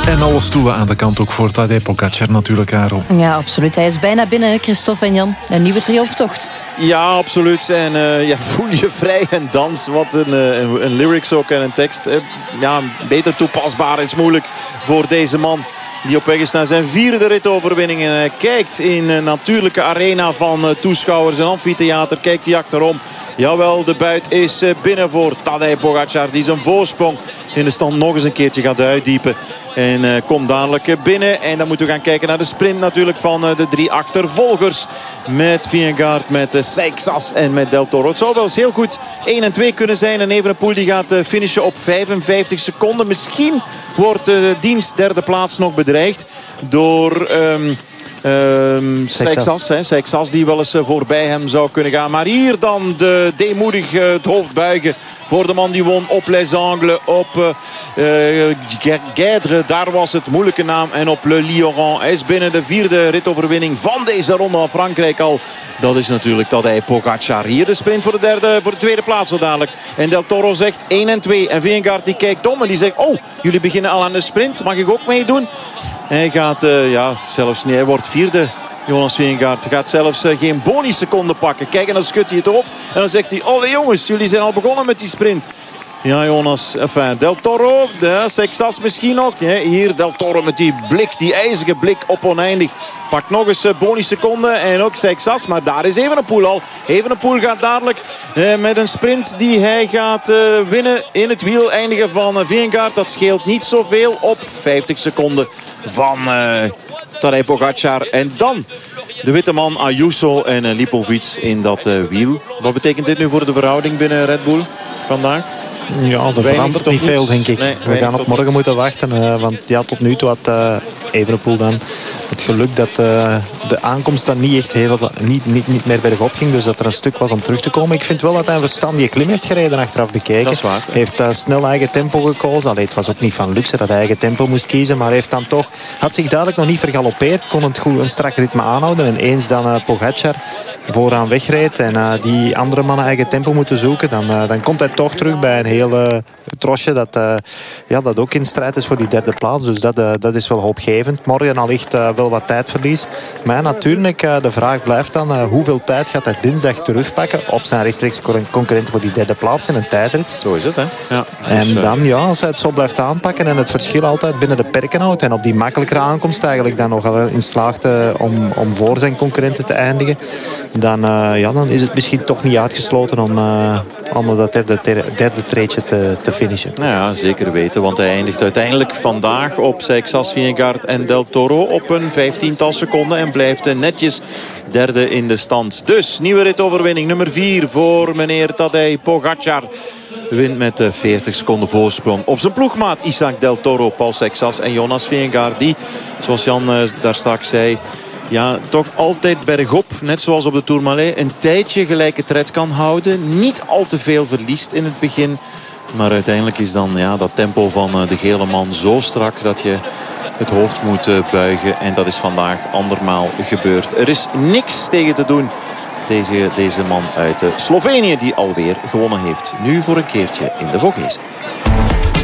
En alles doen we aan de kant ook voor Tadej Pogačar natuurlijk, Karel. Ja, absoluut. Hij is bijna binnen, Christophe en Jan. Een nieuwe triomftocht. Ja, absoluut. En voel je vrij en dans. Wat een lyrics ook en een tekst. Beter toepasbaar is moeilijk voor deze man. Die op weg is naar zijn 4e ritoverwinning. En hij kijkt in een natuurlijke arena van toeschouwers. Een amfitheater. Kijkt hij achterom. Jawel, de buit is binnen voor Tadej Pogačar. Die zijn voorsprong in de stand nog eens een keertje gaat uitdiepen. En komt dadelijk binnen. En dan moeten we gaan kijken naar de sprint natuurlijk van de 3 achtervolgers. Met Vingegaard, met Seixas en met Del Toro. Het zou wel eens heel goed 1 en 2 kunnen zijn. En Evenepoel die gaat finishen op 55 seconden. Misschien wordt diens 3e plaats nog bedreigd door... Seixas die wel eens voorbij hem zou kunnen gaan. Maar hier dan deemoedig het hoofd buigen voor de man die won op Les Angles, op Guedre, daar was het, moeilijke naam, en op Le Lioran. Hij is binnen de 4e ritoverwinning van deze ronde van Frankrijk al. Dat is natuurlijk Tadej Pogačar. Hier de sprint voor de 2e plaats zo dadelijk. En Del Toro zegt 1 en 2. En Vingegaard die kijkt om en die zegt, oh, jullie beginnen al aan de sprint. Mag ik ook meedoen? Hij gaat, zelfs niet. Hij wordt 4e. Jonas Vingegaard gaat zelfs geen bonusseconden pakken. Kijk, en dan schudt hij het hoofd. En dan zegt hij, oh jongens, jullie zijn al begonnen met die sprint. Ja, Jonas, Del Toro, Seixas misschien ook. Hier Del Toro met die blik, die ijzige blik op oneindig. Pakt nog eens bonusseconden en ook Seixas. Maar daar is Evenepoel al. Evenepoel gaat dadelijk met een sprint die hij gaat winnen in het wiel eindigen van Vingegaard. Dat scheelt niet zoveel op 50 seconden van Tadej Pogačar. En dan de witte man Ayuso en Lipovic in dat wiel. Wat betekent dit nu voor de verhouding binnen Red Bull vandaag? Ja, er verandert niet veel, denk ik. Nee, we gaan op morgen moeten wachten. Want ja, tot nu toe had Evenepoel dan het geluk dat de aankomst dan niet echt niet meer bergop ging. Dus dat er een stuk was om terug te komen. Ik vind wel dat hij een verstandige klim heeft gereden achteraf bekeken. Dat is waar. Hij heeft snel eigen tempo gekozen. Allee, het was ook niet van luxe dat hij eigen tempo moest kiezen. Maar heeft dan toch, had zich duidelijk nog niet vergalopeerd. Kon het goed een strak ritme aanhouden. En eens dan Pogačar vooraan wegreed en die andere mannen eigen tempo moeten zoeken, dan komt hij toch terug bij een heel trosje dat ook in strijd is voor die 3e plaats. Dus dat is wel hoopgevend. Morgen allicht wel wat tijdverlies. Maar natuurlijk, de vraag blijft dan, hoeveel tijd gaat hij dinsdag terugpakken op zijn rechtstreeks concurrent voor die 3e plaats in een tijdrit. Zo is het, hè? Ja, en dan, als hij het zo blijft aanpakken en het verschil altijd binnen de perken houdt en op die makkelijkere aankomst eigenlijk dan nog in slaagt om voor zijn concurrenten te eindigen, dan is het misschien toch niet uitgesloten om dat derde treedje te finishen. Nou ja, zeker weten. Want hij eindigt uiteindelijk vandaag op Seixas, Vingegaard en Del Toro op een 15-tal seconden. En blijft netjes 3e in de stand. Dus nieuwe ritoverwinning nummer 4 voor meneer Tadej Pogačar. Wint met 40 seconden voorsprong op zijn ploegmaat Isaac Del Toro, Paul Seixas en Jonas Vingegaard. Die, zoals Jan daar straks zei, toch altijd bergop, net zoals op de Tourmalet, een tijdje gelijke tred kan houden. Niet al te veel verliest in het begin. Maar uiteindelijk is dan dat tempo van de gele man zo strak dat je het hoofd moet buigen. En dat is vandaag andermaal gebeurd. Er is niks tegen te doen. Deze man uit Slovenië die alweer gewonnen heeft. Nu voor een keertje in de Vogezen.